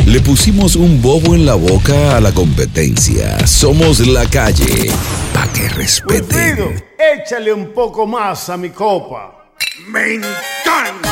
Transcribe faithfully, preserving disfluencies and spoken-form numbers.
Le pusimos un bobo en la boca a la competencia. Somos La Calle, pa' que respeten. Wilfrido, échale un poco más a mi copa. Me encanta.